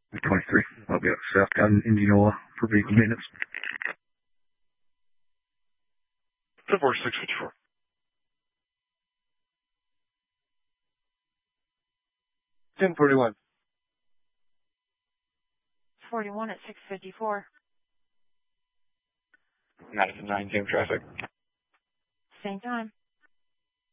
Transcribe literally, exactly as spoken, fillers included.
twenty-three. I'll be out south out in Indianola for vehicle maintenance. February six fifty-four. ten forty-one. forty-one at six fifty-four. Madison nine, same traffic. Same time.